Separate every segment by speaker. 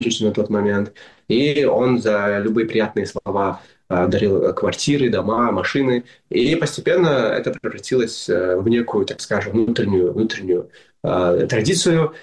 Speaker 1: закончился на тот момент. И он за любые приятные слова дарил квартиры, дома, машины. И постепенно это превратилось в некую, так скажем, внутреннюю традицию.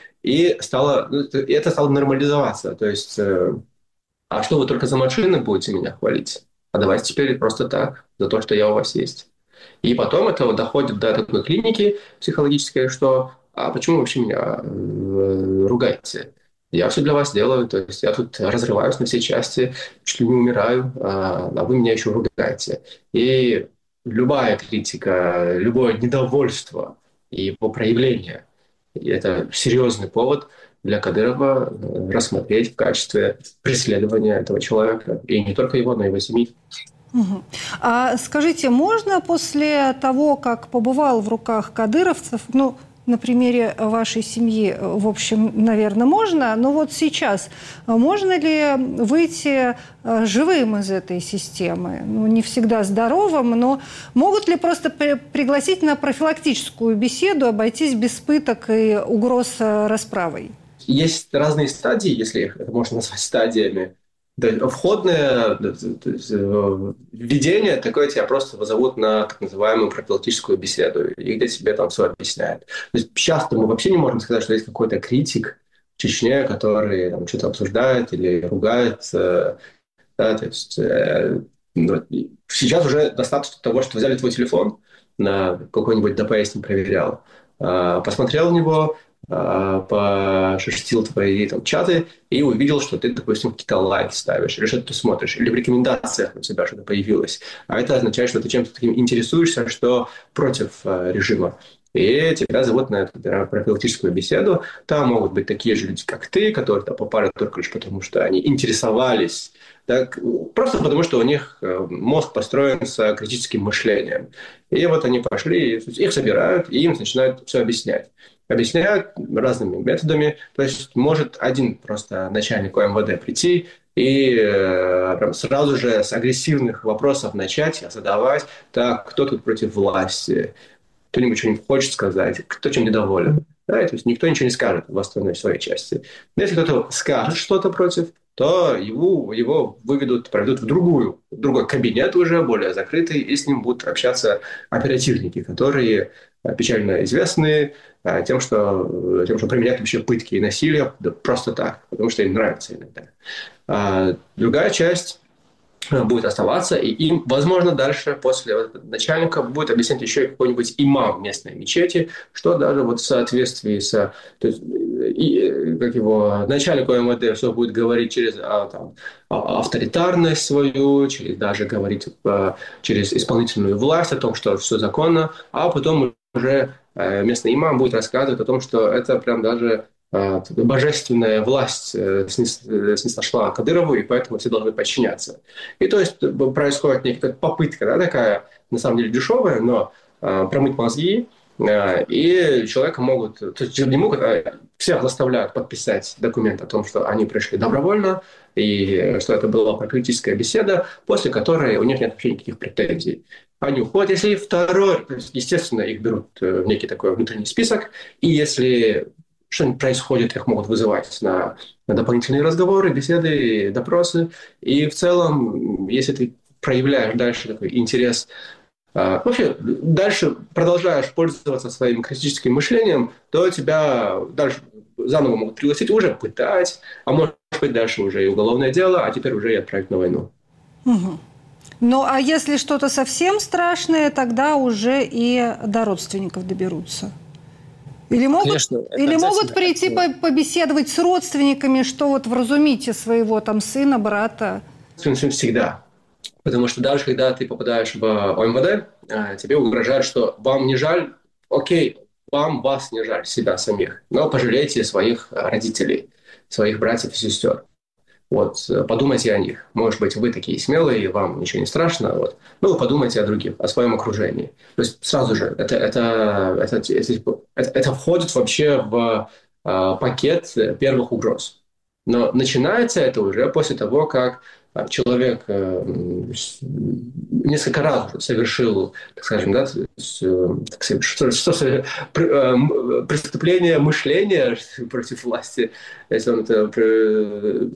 Speaker 1: И это стало нормализоваться. То есть, а что вы только за машины будете меня хвалить? А давайте теперь просто так, за то, что я у вас есть. И потом это вот доходит до такой клиники психологической, что а почему вы вообще меня ругаете? Я все для вас делаю, то есть я тут разрываюсь на все части, чуть ли не умираю, а вы меня еще ругаете. И любая критика, любое недовольство и его проявление, и это серьезный повод для Кадырова рассмотреть в качестве преследования этого человека. И не только его, но и его семьи.
Speaker 2: Мгм. А скажите, можно после того, как побывал в руках кадыровцев, ну, на примере вашей семьи, в общем, наверное, можно, но вот сейчас можно ли выйти живым из этой системы? Ну, не всегда здоровым, но могут ли просто пригласить на профилактическую беседу, обойтись без пыток и угроз расправой?
Speaker 1: Есть разные стадии, если их это можно назвать стадиями. Да, входное введение такое тебя просто вызовут на так называемую профилактическую беседу, и где тебе там все объясняют. То есть часто мы вообще не можем сказать, что есть какой-то критик в Чечне, который там, что-то обсуждает или ругает. Да, то есть, ну, сейчас уже достаточно того, что взяли твой телефон, на какой-нибудь ДПС не проверял, посмотрел в него, пошерстил твои там, чаты и увидел, что ты, допустим, какие-то лайки ставишь, или что-то ты смотришь, или в рекомендациях у тебя что-то появилось. А это означает, что ты чем-то таким интересуешься, что против режима. И тебя зовут на эту профилактическую беседу. Там могут быть такие же люди, как ты, которые туда попали только лишь потому, что они интересовались. Так, просто потому, что у них мозг построен с критическим мышлением. И вот они пошли, их собирают, и им начинают все объяснять. Объясняют разными методами. То есть может один просто начальник ОМВД прийти и прям сразу же с агрессивных вопросов начать задавать, так, кто тут против власти, кто-нибудь что-нибудь хочет сказать, кто чем недоволен. Да, то есть никто ничего не скажет в остальной своей части. Но если кто-то скажет что-то против, то его выведут, проведут в другой кабинет уже, более закрытый, и с ним будут общаться оперативники, которые печально известны тем, что применяют вообще пытки и насилие да, просто так, потому что им нравится иногда. Другая часть будет оставаться, и им, возможно, дальше, после начальника, будет объяснять еще и какой-нибудь имам местной мечети, что даже вот в соответствии с... То есть, как его начальник ОМВД все будет говорить через авторитарность свою, через даже говорить через исполнительную власть о том, что все законно, а потом уже местный имам будет рассказывать о том, что это прям даже божественная власть снисхожла Кадырову, и поэтому все должны подчиняться. И то есть происходит некая попытка, да, такая, на самом деле дешевая, но промыть мозги, и человека могут, то есть не могут, всех заставляют подписать документ о том, что они пришли добровольно, и что это была профилактическая беседа, после которой у них нет вообще никаких претензий. Они уходят, если второй, то есть, естественно, их берут в некий такой внутренний список, и если что-нибудь происходит, их могут вызывать на дополнительные разговоры, беседы, допросы. И в целом, если ты проявляешь дальше такой интерес, вообще дальше продолжаешь пользоваться своим критическим мышлением, то тебя дальше заново могут пригласить уже пытать, а может быть дальше уже и уголовное дело, а теперь уже и отправить на войну.
Speaker 2: Угу. Ну, а если что-то совсем страшное, тогда уже и до родственников доберутся.
Speaker 1: Конечно, это
Speaker 2: Или могут
Speaker 1: обязательно.
Speaker 2: прийти побеседовать с родственниками, что вот вразумите своего там сына, брата.
Speaker 1: Всегда. Потому что даже когда ты попадаешь в ОМВД, тебе угрожают, что вам не жаль, окей, вас не жаль, себя самих, но пожалейте своих родителей, своих братьев и сестер. Вот, подумайте о них. Может быть, вы такие смелые, вам ничего не страшно. Вот. Ну, подумайте о других, о своем окружении. То есть сразу же это входит вообще в пакет первых угроз. Но начинается это уже после того, как человек несколько раз совершил, так скажем, да, преступление мышления против власти, если он это